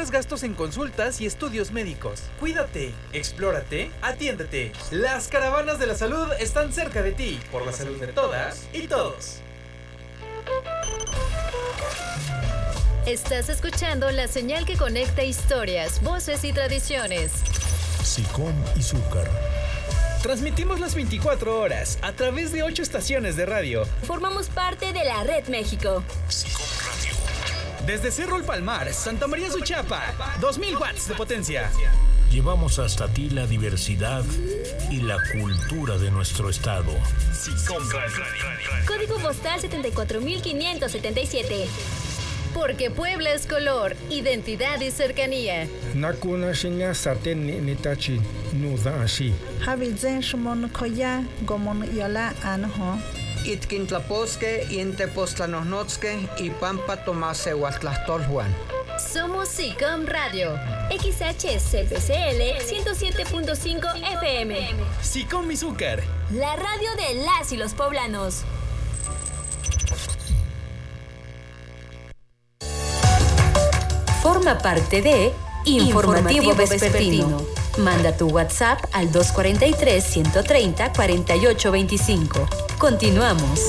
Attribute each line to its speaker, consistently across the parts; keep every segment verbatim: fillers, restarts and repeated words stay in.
Speaker 1: ahorres gastos en consultas y estudios médicos. Cuídate, explórate, atiéndete. Las caravanas de la salud están cerca de ti, por la salud de todas y todos.
Speaker 2: Estás escuchando la señal que conecta historias, voces y tradiciones.
Speaker 3: SICOM Izúcar.
Speaker 1: Transmitimos las veinticuatro horas a través de ocho estaciones de radio.
Speaker 4: Formamos parte de la Red México.
Speaker 3: SICOM Radio.
Speaker 1: Desde Cerro El Palmar, Santa María Suchapa, dos mil watts de potencia.
Speaker 3: Llevamos hasta ti la diversidad y la cultura de nuestro estado.
Speaker 1: SICOM Radio.
Speaker 4: Código postal setenta y cuatro mil quinientos setenta y siete.
Speaker 2: Porque Puebla es color, identidad y cercanía.
Speaker 5: Nakuna shinya saten ni nitachi nuda ashi.
Speaker 6: Habizen shmon koya gomon yala anho.
Speaker 7: Itkintlaposque y Entepoztlanohnotske y Pampa Tomase Huatlastolhuan.
Speaker 2: Somos SICOM Radio.
Speaker 4: X H C P C L ciento siete punto cinco F M.
Speaker 1: SICOM Izúcar.
Speaker 4: La radio de las y los poblanos.
Speaker 2: Forma parte de Informativo Vespertino. Manda tu WhatsApp al dos cuatro tres, uno tres cero, cuatro ocho dos cinco. Continuamos.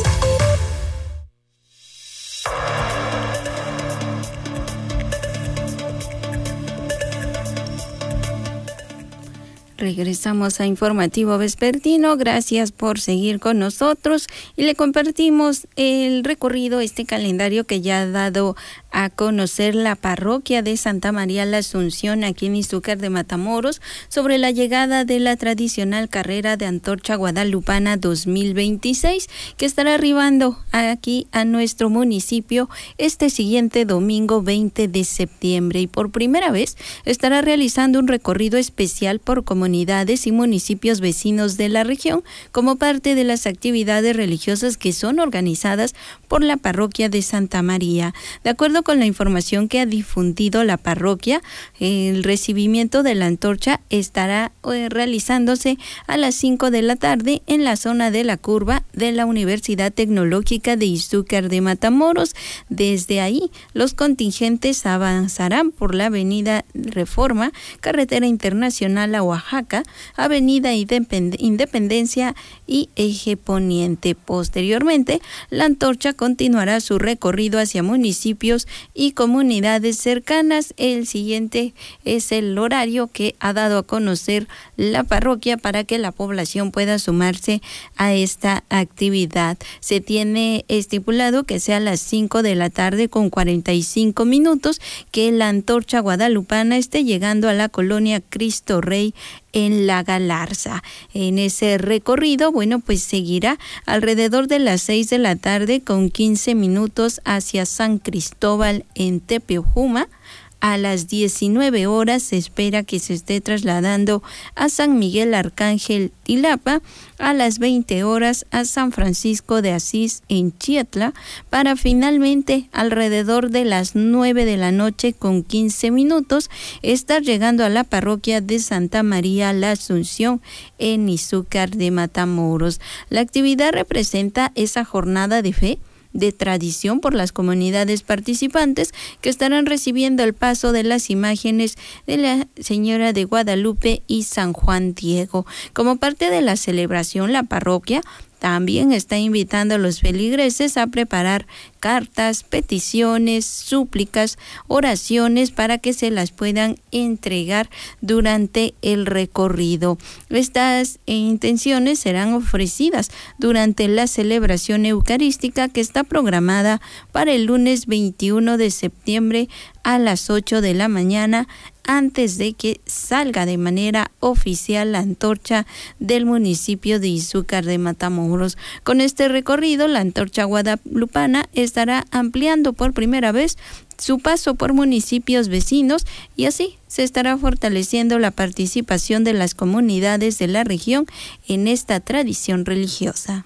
Speaker 8: Regresamos a Informativo Vespertino, gracias por seguir con nosotros y le compartimos el recorrido, este calendario que ya ha dado a conocer la parroquia de Santa María la Asunción aquí en Izúcar de Matamoros sobre la llegada de la tradicional carrera de Antorcha Guadalupana dos mil veintiséis que estará arribando aquí a nuestro municipio este siguiente domingo veinte de septiembre y por primera vez estará realizando un recorrido especial por comunidades y municipios vecinos de la región como parte de las actividades religiosas que son organizadas por la parroquia de Santa María. De acuerdo con la información que ha difundido la parroquia, el recibimiento de la antorcha estará eh, realizándose a las cinco de la tarde en la zona de la curva de la Universidad Tecnológica de Izúcar de Matamoros. Desde ahí, los contingentes avanzarán por la avenida Reforma, carretera internacional a Oaxaca, avenida Independencia y eje poniente. Posteriormente, la antorcha continuará su recorrido hacia municipios y comunidades cercanas. El siguiente es el horario que ha dado a conocer la parroquia para que la población pueda sumarse a esta actividad. Se tiene estipulado que sea a las cinco de la tarde con cuarenta y cinco minutos que la antorcha guadalupana esté llegando a la colonia Cristo Rey en La Galarza. En ese recorrido, bueno, pues seguirá alrededor de las seis de la tarde con quince minutos hacia San Cristóbal en Tepeojuma. A las diecinueve horas se espera que se esté trasladando a San Miguel Arcángel Tilapa, a las veinte horas a San Francisco de Asís en Chiatla, para finalmente alrededor de las nueve de la noche con quince minutos estar llegando a la parroquia de Santa María la Asunción en Izúcar de Matamoros. La actividad representa esa jornada de fe, de tradición por las comunidades participantes que estarán recibiendo el paso de las imágenes de la Señora de Guadalupe y San Juan Diego. Como parte de la celebración, la parroquia también está invitando a los feligreses a preparar cartas, peticiones, súplicas, oraciones para que se las puedan entregar durante el recorrido. Estas intenciones serán ofrecidas durante la celebración eucarística que está programada para el lunes veintiuno de septiembre a las ocho de la mañana, antes de que salga de manera oficial la antorcha del municipio de Izúcar de Matamoros. Con este recorrido, la antorcha guadalupana estará ampliando por primera vez su paso por municipios vecinos y así se estará fortaleciendo la participación de las comunidades de la región en esta tradición religiosa.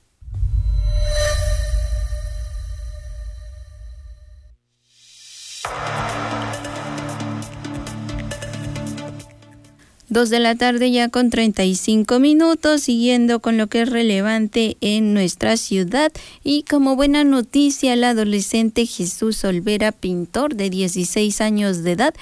Speaker 8: Dos de la tarde ya con treinta y cinco minutos, siguiendo con lo que es relevante en nuestra ciudad. Y como buena noticia, el adolescente Jesús Olvera Pintor, de dieciséis años de edad,